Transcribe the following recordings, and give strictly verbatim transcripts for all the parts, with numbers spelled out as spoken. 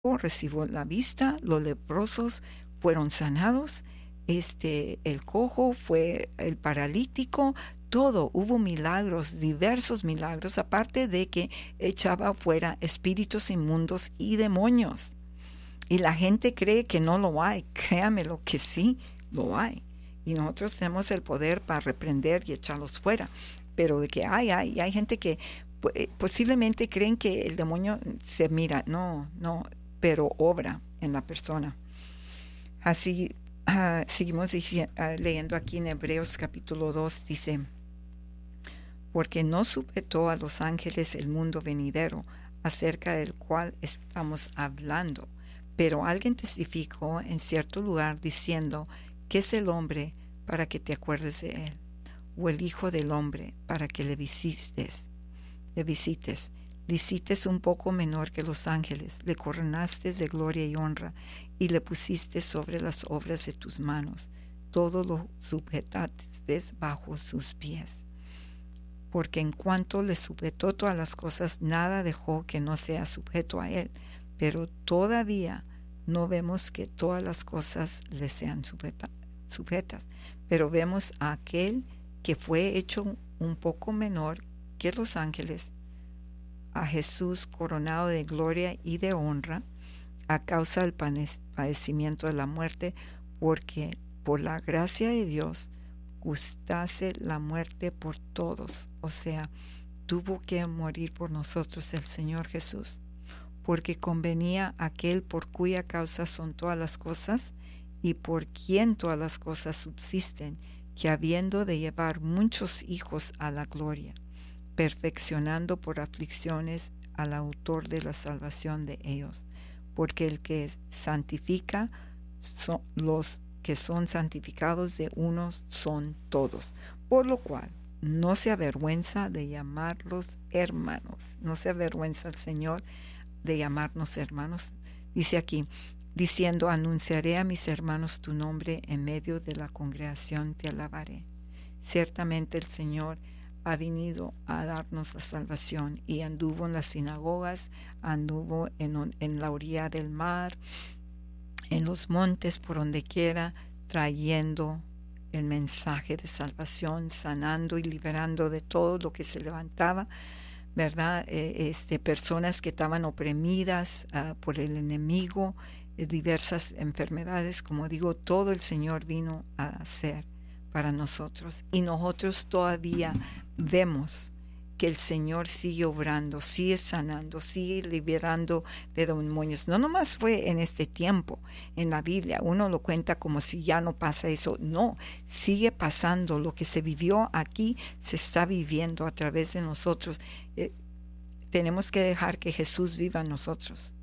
recibió la vista, los leprosos fueron sanados, este, el cojo fue el paralítico, todo, hubo milagros, diversos milagros, aparte de que echaba fuera espíritus inmundos y demonios. Y la gente cree que no lo hay, créame lo que sí lo hay. Y nosotros tenemos el poder para reprender y echarlos fuera. Pero de que hay, hay, hay gente que posiblemente creen que el demonio se mira, no, no, pero obra en la persona. Así uh, seguimos uh, leyendo aquí en Hebreos capítulo dos, dice, porque no sujetó a los ángeles el mundo venidero, acerca del cual estamos hablando, pero alguien testificó en cierto lugar diciendo, ¿qué es el hombre para que te acuerdes de él? O el hijo del hombre para que le visites, le visites. Le hiciste un poco menor que los ángeles, le coronaste de gloria y honra, y le pusiste sobre las obras de tus manos. Todo lo sujetaste bajo sus pies. Porque en cuanto le sujetó todas las cosas, nada dejó que no sea sujeto a él. Pero todavía no vemos que todas las cosas le sean sujeta, sujetas. Pero vemos a aquel que fue hecho un poco menor que los ángeles, a Jesús coronado de gloria y de honra a causa del padecimiento de la muerte, porque por la gracia de Dios gustase la muerte por todos, o sea, tuvo que morir por nosotros el Señor Jesús, porque convenía aquel por cuya causa son todas las cosas y por quien todas las cosas subsisten, que habiendo de llevar muchos hijos a la gloria, perfeccionando por aflicciones al autor de la salvación de ellos, porque el que santifica, son, los que son santificados de unos son todos, por lo cual no se avergüenza de llamarlos hermanos, no se avergüenza el Señor de llamarnos hermanos, dice aquí, diciendo, anunciaré a mis hermanos tu nombre, en medio de la congregación te alabaré. Ciertamente el Señor ha venido a darnos la salvación, y anduvo en las sinagogas, anduvo en, en la orilla del mar, en los montes, por donde quiera, trayendo el mensaje de salvación, sanando y liberando de todo lo que se levantaba, ¿verdad? Eh, este, personas que estaban oprimidas uh, por el enemigo, eh, diversas enfermedades, como digo, todo el Señor vino a hacer para nosotros, y nosotros todavía vemos que el Señor sigue obrando, sigue sanando, sigue liberando de demonios. No nomás fue en este tiempo, en la Biblia, uno lo cuenta como si ya no pasa eso. No, sigue pasando. Lo que se vivió aquí se está viviendo a través de nosotros. Eh, tenemos que dejar que Jesús viva en nosotros.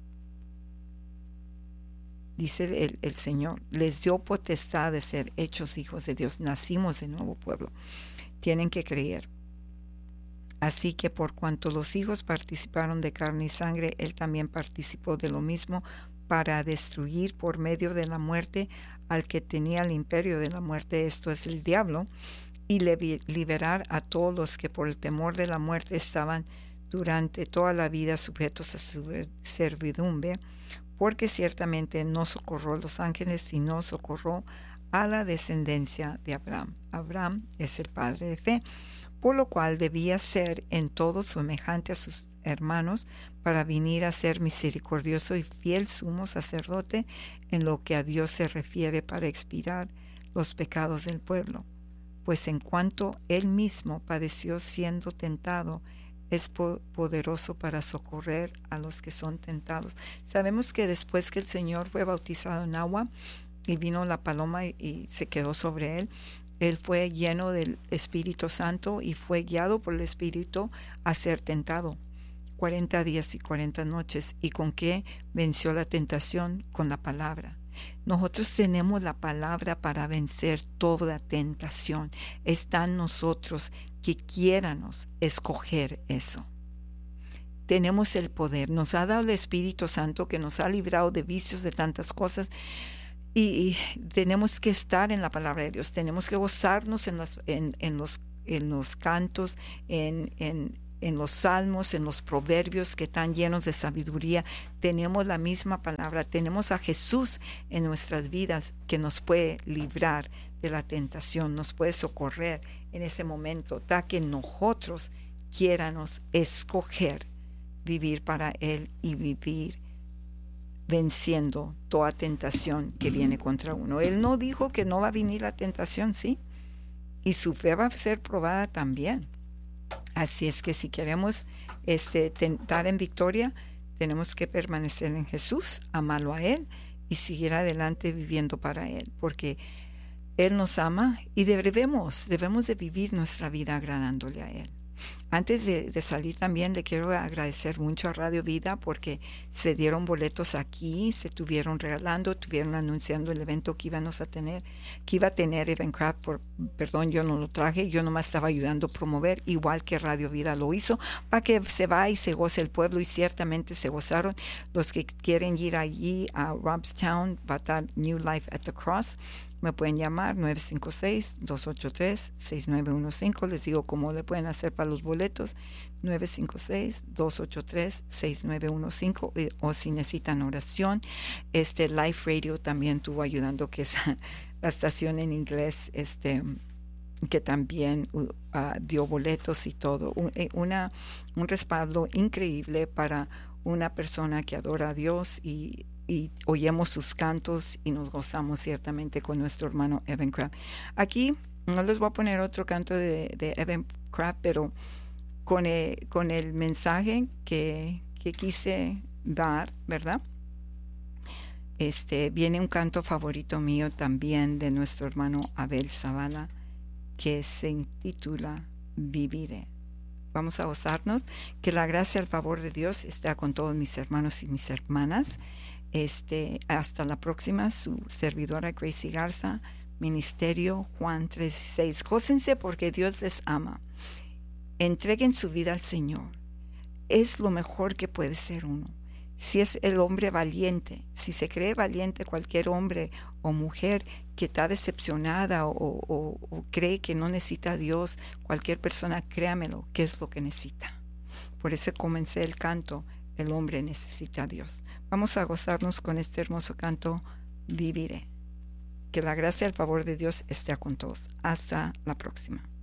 Dice el, el Señor, les dio potestad de ser hechos hijos de Dios. Nacimos de nuevo pueblo. Tienen que creer. Así que por cuanto los hijos participaron de carne y sangre, él también participó de lo mismo, para destruir por medio de la muerte al que tenía el imperio de la muerte, esto es el diablo, y liberar a todos los que por el temor de la muerte estaban durante toda la vida sujetos a su servidumbre, porque ciertamente no socorró a los ángeles, sino socorró a la descendencia de Abraham. Abraham es el padre de fe, por lo cual debía ser en todo semejante a sus hermanos, para venir a ser misericordioso y fiel sumo sacerdote en lo que a Dios se refiere, para expiar los pecados del pueblo. Pues en cuanto él mismo padeció siendo tentado, es poderoso para socorrer a los que son tentados. Sabemos que después que el Señor fue bautizado en agua y vino la paloma y, y se quedó sobre él, él fue lleno del Espíritu Santo y fue guiado por el Espíritu a ser tentado cuarenta días y cuarenta noches. ¿Y con qué venció la tentación? Con la palabra. Nosotros tenemos la palabra para vencer toda tentación. Está en nosotros que quiéranos escoger eso. Tenemos el poder. Nos ha dado el Espíritu Santo que nos ha librado de vicios, de tantas cosas. Y, y tenemos que estar en la palabra de Dios. Tenemos que gozarnos en, las, en, en, los, en los cantos, en, en en los salmos, en los proverbios que están llenos de sabiduría. Tenemos la misma palabra, tenemos a Jesús en nuestras vidas que nos puede librar de la tentación, nos puede socorrer en ese momento, da que nosotros quiéramos escoger vivir para Él y vivir venciendo toda tentación que viene contra uno. Él no dijo que no va a venir la tentación, ¿sí? Y su fe va a ser probada también. Así es que si queremos este, tentar en victoria, tenemos que permanecer en Jesús, amarlo a Él y seguir adelante viviendo para Él, porque Él nos ama y debemos, debemos de vivir nuestra vida agradándole a Él. Antes de, de salir también le quiero agradecer mucho a Radio Vida porque se dieron boletos aquí, se estuvieron regalando, estuvieron anunciando el evento que íbamos a tener, que iba a tener Evencraft, por, perdón, yo no lo traje, yo nomás estaba ayudando a promover, igual que Radio Vida lo hizo, para que se vaya y se goce el pueblo, y ciertamente se gozaron. Los que quieren ir allí a Robstown, va a estar New Life at the Cross, me pueden llamar nueve cinco seis, dos ocho tres, seis nueve uno cinco. Les digo cómo le pueden hacer para los boletos. nueve cinco seis, dos ocho tres, seis nueve uno cinco. O si necesitan oración, este Life Radio también estuvo ayudando, que es la estación en inglés, este que también uh, dio boletos y todo. Un, una, un respaldo increíble para una persona que adora a Dios, y y oímos sus cantos y nos gozamos ciertamente con nuestro hermano Evencraft. Aquí no les voy a poner otro canto de, de Evencraft, pero con el, con el mensaje que, que quise dar, ¿verdad? Este, viene un canto favorito mío también de nuestro hermano Abel Zavala, que se intitula Viviré. Vamos a gozarnos. Que la gracia y el favor de Dios esté con todos mis hermanos y mis hermanas. Este, hasta la próxima, su servidora Gracie Garza, Ministerio Juan tres seis. Gócense porque Dios les ama. Entreguen su vida al Señor. Es lo mejor que puede ser uno. Si es el hombre valiente, si se cree valiente cualquier hombre o mujer que está decepcionada o, o, o cree que no necesita a Dios, cualquier persona, créamelo, que es lo que necesita. Por eso comencé el canto, el hombre necesita a Dios. Vamos a gozarnos con este hermoso canto, Viviré. Que la gracia y el favor de Dios esté con todos. Hasta la próxima.